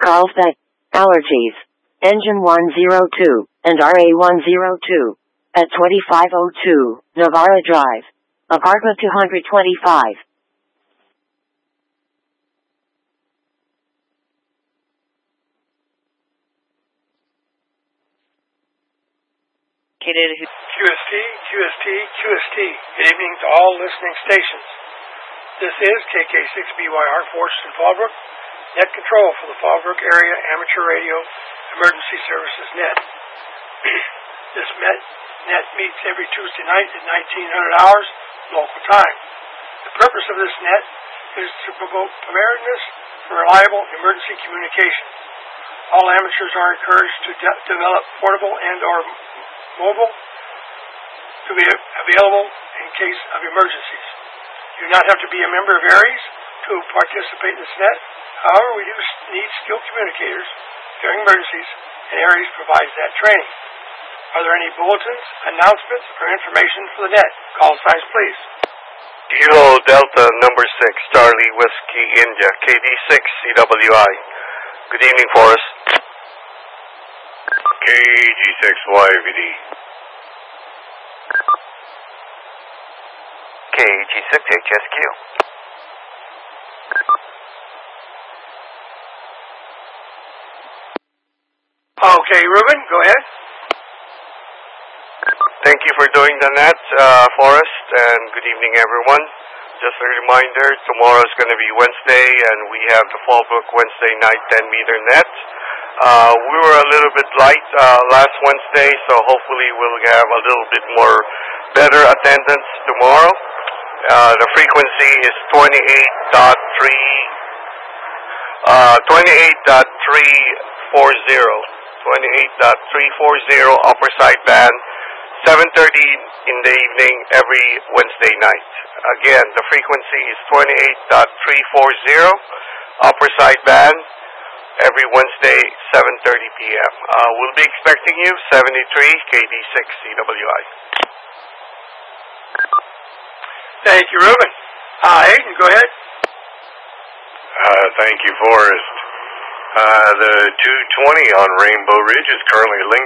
Carlsbad. Allergies. Engine 102 and RA102 at 2502 Navarra Drive. Apartment 225. QST. Good evening to all listening stations. This is KK6BYR Forreston Fallbrook, net control for the Fallbrook Area Amateur Radio Emergency Services Net. This net meets every Tuesday night at 1900 hours local time. The purpose of this net is to promote preparedness for reliable emergency communication. All amateurs are encouraged to develop portable and or mobile to be available in case of emergencies. You do not have to be a member of ARES to participate in this net. However, we do need skilled communicators during emergencies, and ARES provides that training. Are there any bulletins, announcements, or information for the net? Call signs, please. Kilo Delta number 6, Charlie Whiskey India, KD6 CWI. Good evening, Forrest. KG6YVD. KG6HSQ. Okay, Ruben, go ahead. Thank you for doing the net, Forrest, and good evening, everyone. Just a reminder, tomorrow is going to be Wednesday, and we have the Fallbrook Wednesday night 10-meter net. We were a little bit light last Wednesday, so hopefully we'll have a little bit more better attendance tomorrow. The frequency is 28.340, upper side band, 7:30 in the evening every Wednesday night. Again, the frequency is 28.340, upper side band, every Wednesday, 7:30 p.m. We'll be expecting you, 73 KD6 CWI. Thank you, Ruben. Hayden, go ahead. Thank you, Forrest. The 220 on Rainbow Ridge is currently lingering